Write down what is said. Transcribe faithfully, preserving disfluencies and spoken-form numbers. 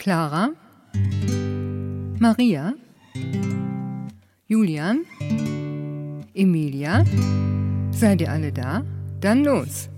Clara, Maria, Julian, Emilia, seid ihr alle da? Dann los!